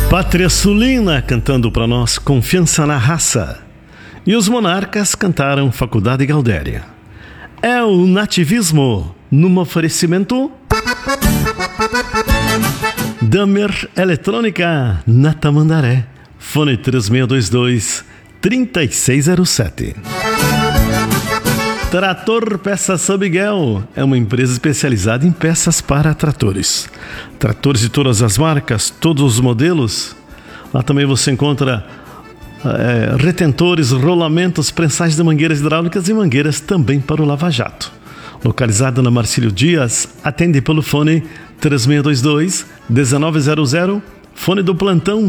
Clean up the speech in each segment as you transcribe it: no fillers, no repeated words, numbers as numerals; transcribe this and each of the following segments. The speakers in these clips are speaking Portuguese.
Pátria Sulina cantando para nós Confiança na Raça. E os Monarcas cantaram Faculdade Galdéria. É o nativismo num oferecimento Damer Eletrônica na Tamandaré. Fone 3622-3607. Trator Peças São Miguel é uma empresa especializada em peças para tratores. Tratores de todas as marcas, todos os modelos. Lá também você encontra retentores, rolamentos, prensagens de mangueiras hidráulicas e mangueiras também para o lava-jato. Localizada na Marcílio Dias, atende pelo fone 3622-1900, fone do plantão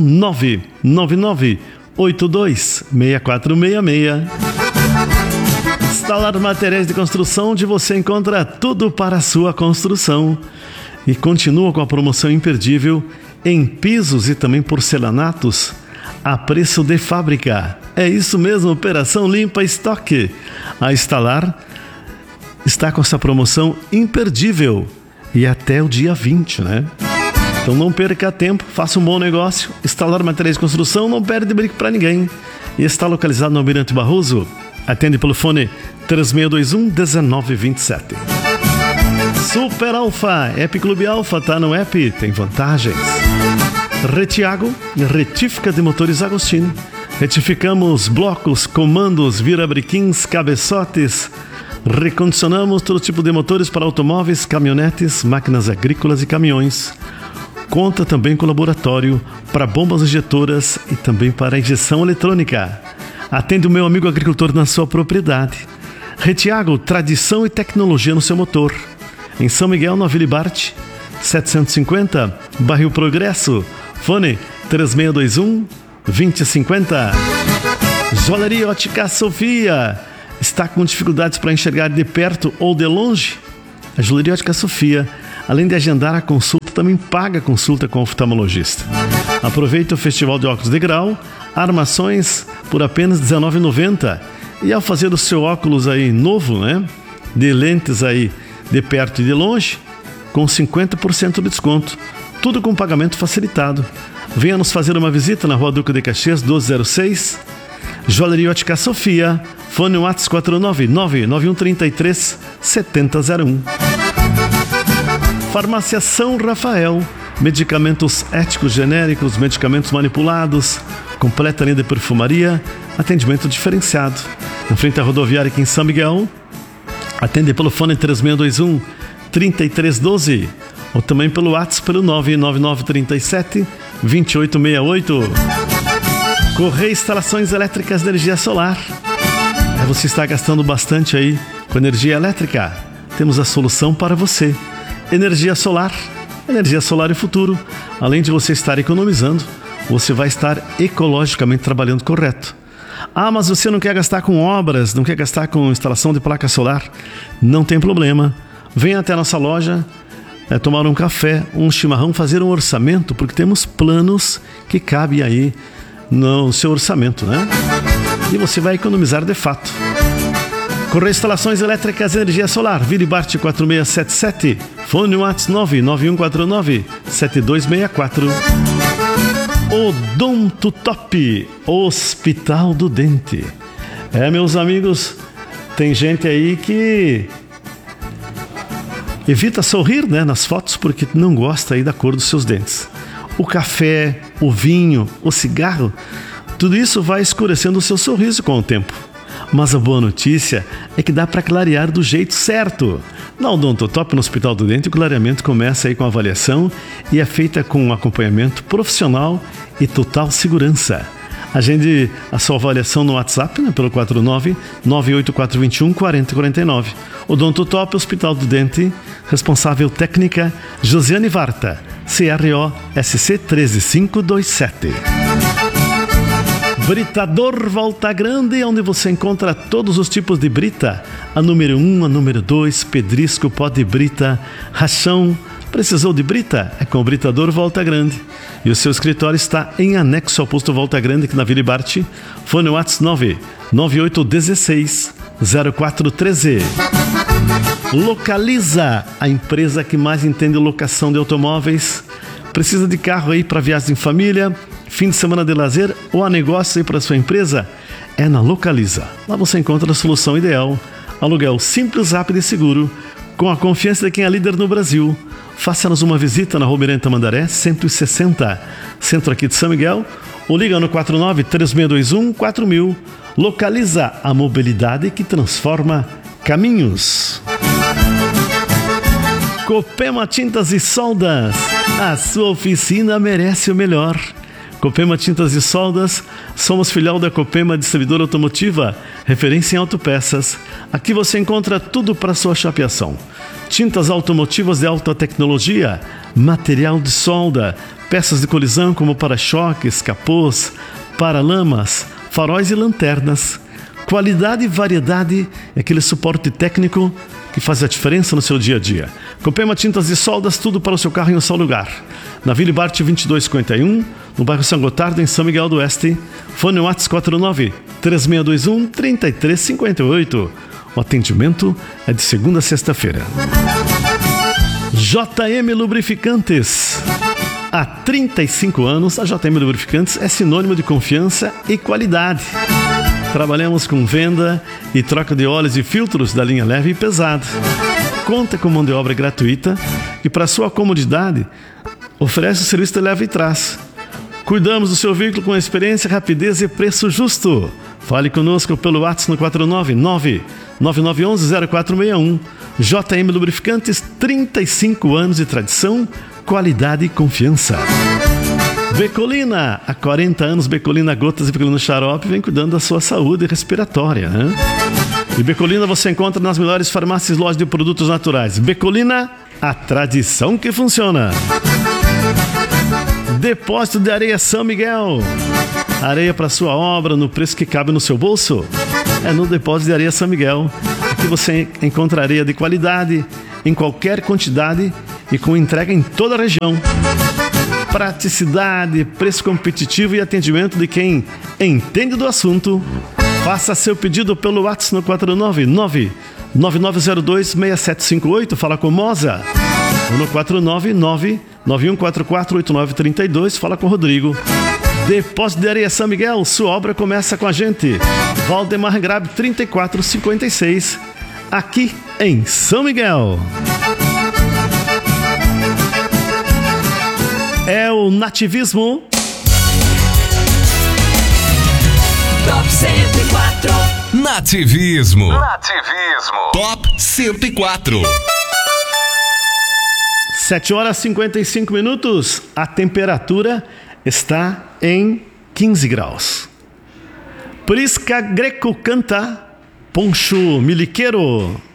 999-826466. Instalar materiais de construção, onde você encontra tudo para a sua construção. E continua com a promoção imperdível em pisos e também porcelanatos a preço de fábrica. É isso mesmo, Operação Limpa Estoque. A Instalar está com essa promoção imperdível e até o dia 20, né? Então não perca tempo, faça um bom negócio. Instalar materiais de construção, não perde brinco para ninguém. E está localizado no Almirante Barroso. Atende pelo fone 3621-1927. Super Alfa, App Clube Alfa, tá no app, tem vantagens. Retiago, retífica de motores Agostini. Retificamos blocos, comandos, virabrequins, cabeçotes. Recondicionamos todo tipo de motores para automóveis, caminhonetes, máquinas agrícolas e caminhões. Conta também com laboratório para bombas injetoras e também para injeção eletrônica. Atende o meu amigo agricultor na sua propriedade. Retiago, tradição e tecnologia no seu motor. Em São Miguel, na Vila Bart, 750, Bairro Progresso. Fone 3621-2050. Joalheria Ótica Sofia. Está com dificuldades para enxergar de perto ou de longe? A Joalheria Ótica Sofia, além de agendar a consulta, também paga a consulta com o oftalmologista. Aproveite o Festival de Óculos de Grau, armações por apenas R$19,90. E ao fazer o seu óculos aí novo, né, de lentes aí de perto e de longe, com 50% de desconto, tudo com pagamento facilitado. Venha nos fazer uma visita na Rua Duque de Caxias, 1206, Joalheria Ótica Sofia, fone WhatsApp 499-9133-7001. Farmácia São Rafael, medicamentos éticos genéricos, medicamentos manipulados, completa linha de perfumaria, atendimento diferenciado. Em frente à rodoviária aqui em São Miguel, atende pelo fone 3621-3312 ou também pelo WhatsApp pelo 99937-2868. Correia Instalações Elétricas de Energia Solar. Você está gastando bastante aí com energia elétrica? Temos a solução para você. Energia solar e futuro. Além de você estar economizando, você vai estar ecologicamente trabalhando correto. Ah, mas você não quer gastar com obras, não quer gastar com instalação de placa solar? Não tem problema. Venha até a nossa loja, tomar um café, um chimarrão, fazer um orçamento, porque temos planos que cabem aí no seu orçamento, né? E você vai economizar de fato. Correia Instalações Elétricas Energia Solar, Vila Bart 4677, fone WhatsApp 99149-7264. Odonto Top, Hospital do Dente. Meus amigos, tem gente aí que evita sorrir, né, nas fotos porque não gosta aí da cor dos seus dentes. O café, o vinho, o cigarro, tudo isso vai escurecendo o seu sorriso com o tempo. Mas a boa notícia é que dá para clarear do jeito certo. Na Odonto Top, no Hospital do Dente, o clareamento começa aí com avaliação e é feita com um acompanhamento profissional e total segurança. Agende a sua avaliação no WhatsApp, né, pelo 499-98421-4049. Odonto Top, Hospital do Dente, responsável técnica Josiane Varta, CRO SC 13527. Britador Volta Grande, onde você encontra todos os tipos de brita. A número 1, a número 2, pedrisco, pó de brita, rachão. Precisou de brita? É com o Britador Volta Grande. E o seu escritório está em anexo ao posto Volta Grande, aqui na Vila Bart. Fone WhatsApp 99816-0413. Localiza, a empresa que mais entende locação de automóveis. Precisa de carro aí para viagem em família? fim de semana de lazer ou a negócio aí para sua empresa? É na Localiza. Lá você encontra a solução ideal. Aluguel simples, rápido e seguro, com a confiança de quem é líder no Brasil. Faça-nos uma visita na Rua Miranda Tamandaré, 160, centro aqui de São Miguel, ou liga no 49-3621-4000. Localiza a mobilidade que transforma caminhos. Copema Tintas e Soldas, a sua oficina merece o melhor. Copema Tintas e Soldas, somos filial da Copema Distribuidora Automotiva, referência em autopeças. Aqui você encontra tudo para sua chapeação. Tintas automotivas de alta tecnologia, material de solda, peças de colisão como para-choques, capôs, paralamas, faróis e lanternas. Qualidade e variedade é aquele suporte técnico que faz a diferença no seu dia a dia. Copema Tintas e Soldas, tudo para o seu carro em um só lugar. Na Vila Bart 2251, no bairro São Gotardo, em São Miguel do Oeste. Fone WhatsApp 49-3621-3358. O atendimento é de segunda a sexta-feira. JM Lubrificantes. Há 35 anos, a JM Lubrificantes é sinônimo de confiança e qualidade. Trabalhamos com venda e troca de óleos e filtros da linha leve e pesada. Conta com mão de obra gratuita e, para sua comodidade, oferece o serviço de leva e trás. Cuidamos do seu veículo com experiência, rapidez e preço justo. Fale conosco pelo WhatsApp no 499-9911-0461. JM Lubrificantes, 35 anos de tradição, qualidade e confiança. Becolina, há 40 anos, Becolina Gotas e Becolina Xarope vem cuidando da sua saúde respiratória, né? E Becolina você encontra nas melhores farmácias e lojas de produtos naturais. Becolina, a tradição que funciona. Depósito de Areia São Miguel. Areia para sua obra no preço que cabe no seu bolso? É no Depósito de Areia São Miguel. Aqui você encontra areia de qualidade, em qualquer quantidade e com entrega em toda a região. Praticidade, preço competitivo e atendimento de quem entende do assunto. Faça seu pedido pelo WhatsApp no 499-9902-6758. Fala com Moza. Ou no 499-9144-8932. Fala com Rodrigo. Depósito de Areia São Miguel. Sua obra começa com a gente. Valdemar Grabe 3456. Aqui em São Miguel. É o nativismo. Top 104. Nativismo. Top 104. 7 horas e 55 minutos. A temperatura está em 15 graus. Prisca Greco canta Poncho Miliqueiro.